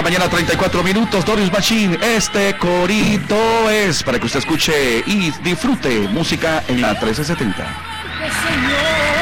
mañana, 34 minutos. Dorius Machine, este corito es para que usted escuche y disfrute música en la 1370. Señor.